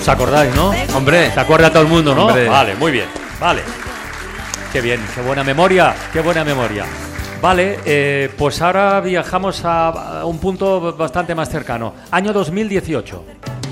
¿Os acordáis, no? Hombre. ¿Se acuerda todo el mundo, no? Hombre. Vale, muy bien. Vale. Qué bien, qué buena memoria, qué buena memoria. Vale, pues ahora viajamos a un punto bastante más cercano. Año 2018.